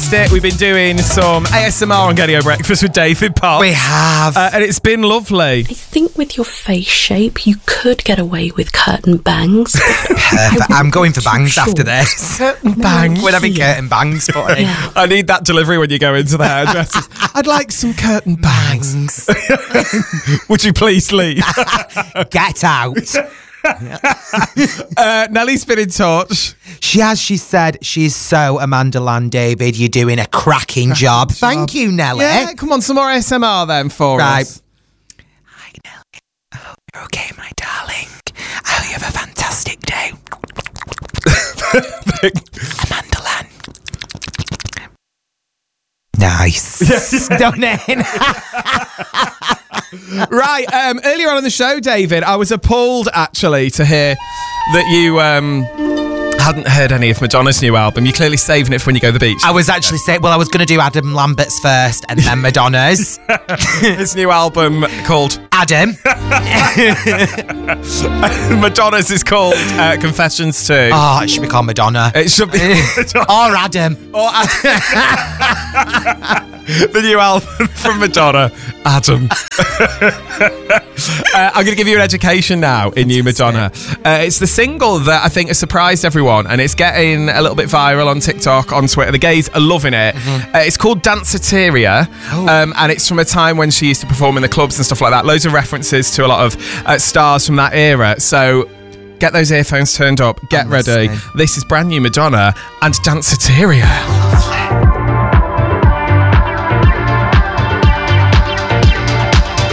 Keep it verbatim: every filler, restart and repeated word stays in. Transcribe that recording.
missed it, we've been doing some A S M R on Get Your Breakfast with David Potts. We have. Uh, and it's been lovely. I think with your face shape, you could get away with curtain bangs. Perfect. I'm going for bangs sure. after this. Curtain bangs. We're having curtain bangs put in. Yeah. I need that delivery when you go into the hairdressers. I'd like some curtain bangs. Bangs. Would you please leave? Get out. uh, Nellie's been in touch. She has, she said, she's so Amanda Land, David. You're doing a cracking job. job. Thank you, Nellie. Yeah, come on, some more A S M R then for right. us. Hi, Nellie. I hope you're okay, my darling. I hope you have a fantastic day. Amanda Land. Nice. Stunning. Right, um, earlier on in the show, David, I was appalled actually to hear that you um, hadn't heard any of Madonna's new album. You're clearly saving it for when you go to the beach. I was actually saying, well, I was going to do Adam Lambert's first and then Madonna's. His new album called Adam. Madonna's is called uh, Confessions two. Oh, it should be called Madonna. It should be Or Adam. Or Adam. The new album from Madonna, Adam. uh, I'm going to give you an education now in New Madonna. Uh, it's the single that I think has surprised everyone, and it's getting a little bit viral on TikTok, on Twitter. The gays are loving it. Mm-hmm. Uh, it's called Danceteria, oh. um, and it's from a time when she used to perform in the clubs and stuff like that. Loads of references to a lot of uh, stars from that era. So get those earphones turned up, get I'm ready. listening. This is brand new Madonna and Danceteria.